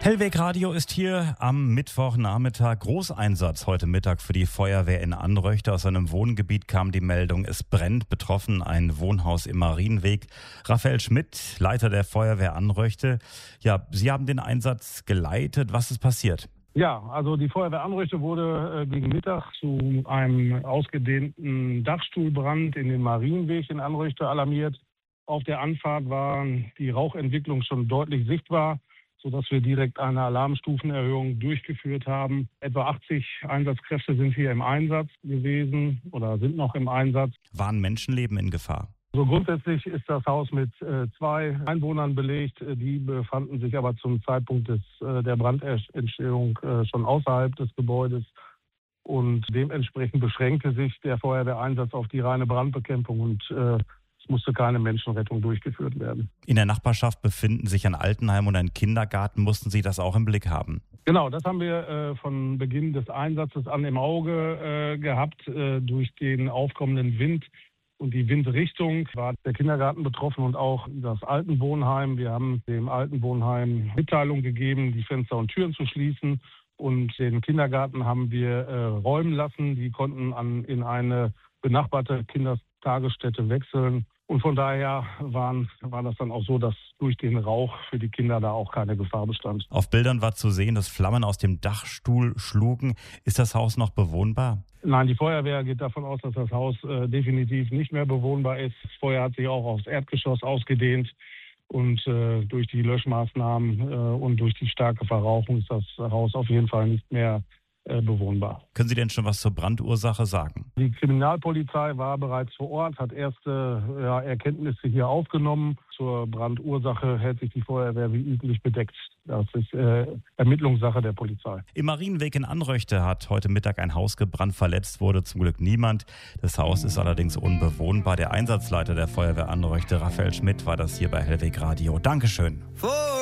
Hellweg Radio ist hier am Mittwochnachmittag. Großeinsatz heute Mittag für die Feuerwehr in Anröchte. Aus einem Wohngebiet kam die Meldung, es brennt. Betroffen ein Wohnhaus im Marienweg. Raphael Schmidt, Leiter der Feuerwehr Anröchte. Ja, Sie haben den Einsatz geleitet. Was ist passiert? Ja, also die Feuerwehr Anröchte wurde gegen Mittag zu einem ausgedehnten Dachstuhlbrand in den Marienweg in Anröchte alarmiert. Auf der Anfahrt war die Rauchentwicklung schon deutlich sichtbar, sodass wir direkt eine Alarmstufenerhöhung durchgeführt haben. Etwa 80 Einsatzkräfte sind hier im Einsatz gewesen oder sind noch im Einsatz. Waren Menschenleben in Gefahr? So grundsätzlich ist das Haus mit 2 Einwohnern belegt. Die befanden sich aber zum Zeitpunkt der Brandentstehung schon außerhalb des Gebäudes. Und dementsprechend beschränkte sich der Feuerwehreinsatz auf die reine Brandbekämpfung und es musste keine Menschenrettung durchgeführt werden. In der Nachbarschaft befinden sich ein Altenheim und ein Kindergarten. Mussten Sie das auch im Blick haben? Genau, das haben wir von Beginn des Einsatzes an im Auge gehabt. Durch den aufkommenden Wind und die Windrichtung war der Kindergarten betroffen und auch das Altenwohnheim. Wir haben dem Altenwohnheim Mitteilung gegeben, die Fenster und Türen zu schließen. Und den Kindergarten haben wir räumen lassen. Die konnten in eine benachbarte Kindertagesstätte wechseln. Und von daher war das dann auch so, dass durch den Rauch für die Kinder da auch keine Gefahr bestand. Auf Bildern war zu sehen, dass Flammen aus dem Dachstuhl schlugen. Ist das Haus noch bewohnbar? Nein, die Feuerwehr geht davon aus, dass das Haus definitiv nicht mehr bewohnbar ist. Das Feuer hat sich auch aufs Erdgeschoss ausgedehnt. Und durch die Löschmaßnahmen und durch die starke Verrauchung ist das Haus auf jeden Fall nicht mehr bewohnbar. Können Sie denn schon was zur Brandursache sagen? Die Kriminalpolizei war bereits vor Ort, hat erste Erkenntnisse hier aufgenommen. Zur Brandursache hält sich die Feuerwehr wie üblich bedeckt. Das ist Ermittlungssache der Polizei. Im Marienweg in Anröchte hat heute Mittag ein Haus gebrannt. Verletzt wurde zum Glück niemand. Das Haus ist allerdings unbewohnbar. Der Einsatzleiter der Feuerwehr Anröchte, Raphael Schmidt, war das hier bei Hellweg Radio. Dankeschön.